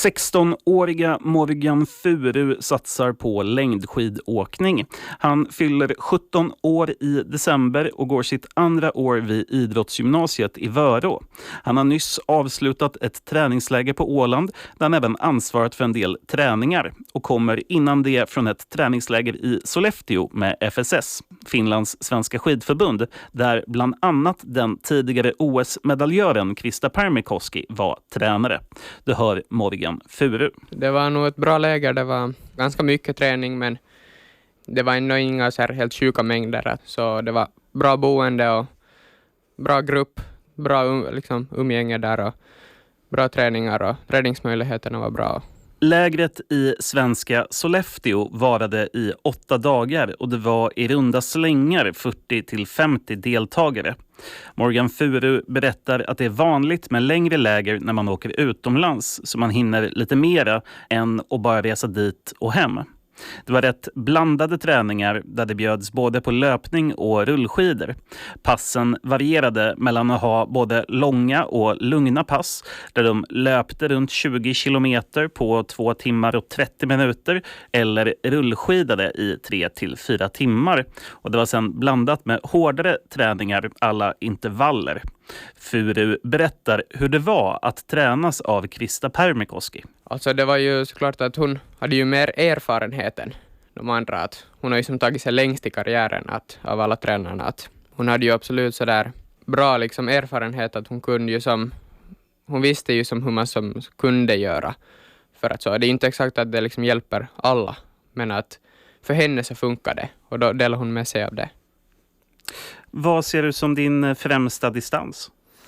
16-åriga Morgan Furu satsar på längdskidåkning. Han fyller 17 år i december och går sitt andra år vid idrottsgymnasiet i Vörå. Han har nyss avslutat ett träningsläger på Åland där han även ansvarat för en del träningar och kommer innan det från ett träningsläger i Sollefteå med FSS, Finlands svenska skidförbund, där bland annat den tidigare OS-medaljören Krista Pärmikoski var tränare. Det hör Morgan Furu. Det var nog ett bra läger, det var ganska mycket träning men det var ändå inga så här helt sjuka mängder. Så det var bra boende och bra grupp, bra umgänge där och bra träningar och räddningsmöjligheterna var bra. Lägret i svenska Sollefteå varade i 8 dagar och det var i runda slängar 40-50 deltagare. Morgan Furu berättar att det är vanligt med längre läger när man åker utomlands så man hinner lite mera än att bara resa dit och hem. Det var rätt blandade träningar där det bjöds både på löpning och rullskidor. Passen varierade mellan att ha både långa och lugna pass där de löpte runt 20 kilometer på 2 timmar och 30 minuter eller rullskidade i 3-4 timmar. Och det var sedan blandat med hårdare träningar alla intervaller. Furu berättar hur det var att tränas av Krista Pärmikoski. Alltså det var ju såklart att hon hade ju mer erfarenhet än de andra. Att hon har ju tagit sig längst i karriären av alla tränarna. Att hon hade ju absolut så där bra erfarenhet att hon kunde ju hon visste ju hur man kunde göra. För att så, det är inte exakt att det hjälper alla. Men att för henne så funkar det och då delar hon med sig av det. Vad ser du som din främsta distans?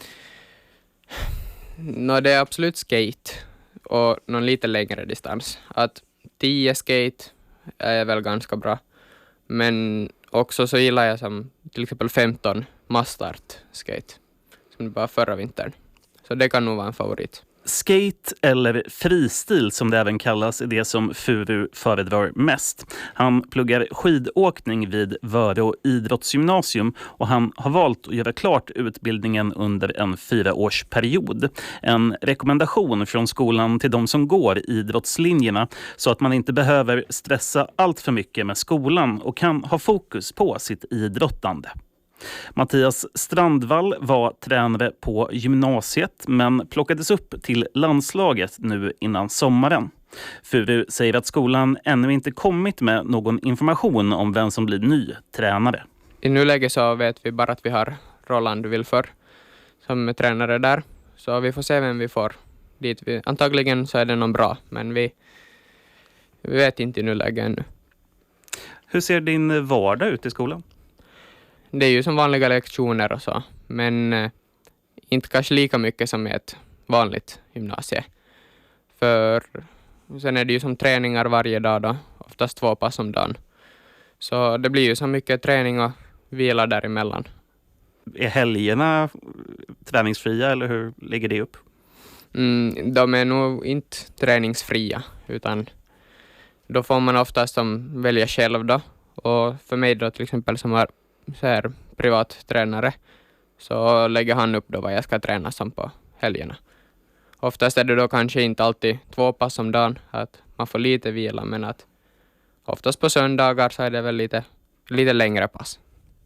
Det är absolut skate och någon lite längre distans. Att 10 skate är väl ganska bra. Men också så gillar jag som till exempel 15 mastart skate. Som det var förra vintern. Så det kan nog vara en favorit. Skate eller fristil som det även kallas är det som Furu föredrar mest. Han pluggar skidåkning vid Vörå idrottsgymnasium och han har valt att göra klart utbildningen under en 4-årsperiod. En rekommendation från skolan till de som går idrottslinjerna så att man inte behöver stressa allt för mycket med skolan och kan ha fokus på sitt idrottande. Mattias Strandvall var tränare på gymnasiet men plockades upp till landslaget nu innan sommaren. Furu säger att skolan ännu inte kommit med någon information om vem som blir ny tränare. I nuläget så vet vi bara att vi har Roland Wilför som är tränare där. Så vi får se vem vi får dit. Antagligen så är det någon bra men vi vet inte i nuläget ännu. Hur ser din vardag ut i skolan? Det är ju som vanliga lektioner och så, men inte kanske lika mycket som ett vanligt gymnasie. För sen är det ju som träningar varje dag då, oftast 2 pass om dagen. Så det blir ju så mycket träning och vila däremellan. Är helgerna träningsfria eller hur ligger det upp? De är nog inte träningsfria utan då får man oftast välja själv då. Och för mig då till exempel som har så här privat tränare så lägger han upp då vad jag ska träna som på helgerna. Oftast är det då kanske inte alltid 2 pass om dagen att man får lite vila men att oftast på söndagar så är det väl lite längre pass.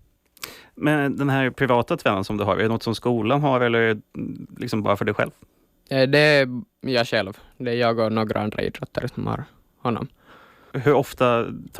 Men den här privata tränaren som du har, är det något som skolan har eller är det bara för dig själv? Det är jag själv. Det är jag och några andra idrottare som har honom. Hur ofta